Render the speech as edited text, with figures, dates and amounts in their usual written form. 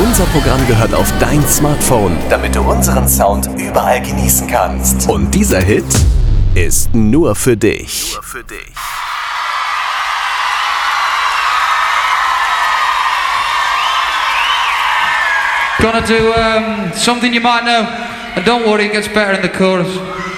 Unser Programm gehört auf dein Smartphone, damit du unseren Sound überall genießen kannst. Und dieser Hit ist nur für dich. Nur für dich. Gonna do something you might know, and don't worry, it gets better in the chorus.